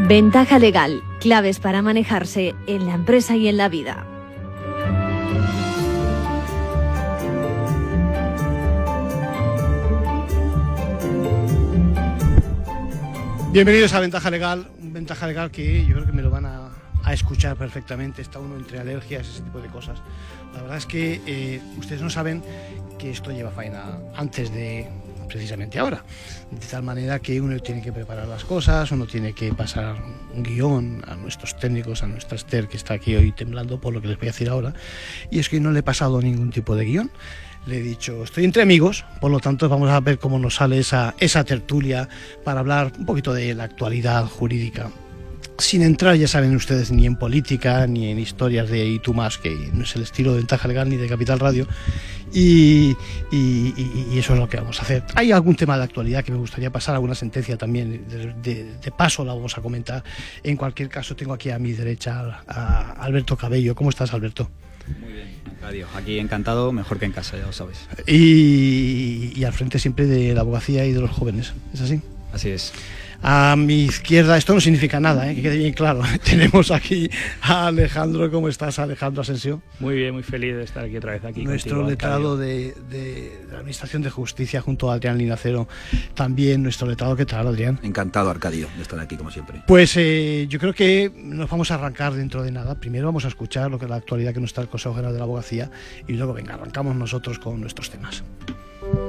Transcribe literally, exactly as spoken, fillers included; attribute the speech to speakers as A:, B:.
A: Ventaja legal, claves para manejarse en la empresa y en la vida.
B: Bienvenidos a Ventaja Legal, un Ventaja Legal que yo creo que me lo van a, a escuchar perfectamente. Está uno entre alergias, ese tipo de cosas. La verdad es que eh, ustedes no saben que esto lleva faena antes de precisamente ahora, de tal manera que uno tiene que preparar las cosas, uno tiene que pasar un guión a nuestros técnicos, a nuestra Esther, que está aquí hoy temblando por lo que les voy a decir ahora, y es que no le he pasado ningún tipo de guión. Le he dicho, estoy entre amigos, por lo tanto vamos a ver cómo nos sale esa, esa tertulia para hablar un poquito de la actualidad jurídica, sin entrar, ya saben ustedes, ni en política, ni en historias de y tú más, que no es el estilo de Ventaja Legal ni de Capital Radio, y, y, y, y eso es lo que vamos a hacer. Hay algún tema de actualidad que me gustaría pasar, alguna sentencia también, de, de, de paso la vamos a comentar. En cualquier caso, tengo aquí a mi derecha a Alberto Cabello. ¿Cómo estás, Alberto?
C: Muy bien, Arcadio. Aquí encantado, mejor que en casa, ya lo sabes.
B: Y, y al frente siempre de la abogacía y de los jóvenes, ¿es así?
C: Así es.
B: A mi izquierda, esto no significa nada, ¿eh? Que quede bien claro. Tenemos aquí a Alejandro. ¿Cómo estás, Alejandro Asensio?
D: Muy bien, muy feliz de estar aquí otra vez aquí.
B: Nuestro
D: contigo,
B: letrado de, de, de la Administración de Justicia junto a Adrián Linacero. También nuestro letrado. ¿Qué tal, Adrián?
E: Encantado, Arcadio, de estar aquí como siempre.
B: Pues eh, yo creo que nos vamos a arrancar dentro de nada. Primero vamos a escuchar lo que es la actualidad que nos trae el Consejo General de la Abogacía y luego, venga, arrancamos nosotros con nuestros temas.